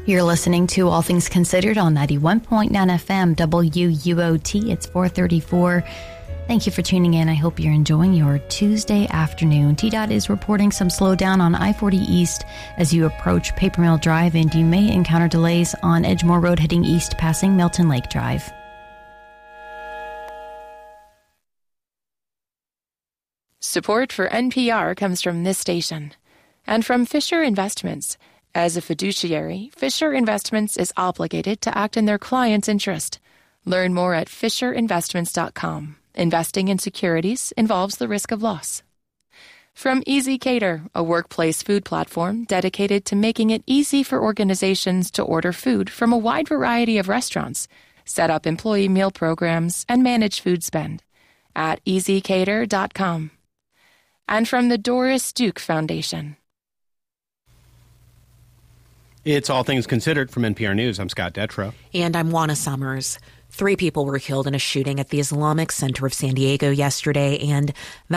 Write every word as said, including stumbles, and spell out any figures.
You're listening to All Things Considered on ninety-one point nine F M W U O T. It's four thirty-four. Thank you for tuning in. I hope you're enjoying your Tuesday afternoon. T DOT is reporting some slowdown on I forty East as you approach Paper Mill Drive, and you may encounter delays on Edgemore Road heading east passing Milton Lake Drive. Support for N P R comes from this station and from Fisher Investments. As a fiduciary, Fisher Investments is obligated to act in their client's interest. Learn more at fisher investments dot com. Investing in securities involves the risk of loss. From Easy Cater, a workplace food platform dedicated to making it easy for organizations to order food from a wide variety of restaurants, set up employee meal programs, and manage food spend at easy cater dot com. And from the Doris Duke Foundation. It's All Things Considered from N P R News. I'm Scott Detrow. And I'm Juana Summers. Three people were killed in a shooting at the Islamic Center of San Diego yesterday, and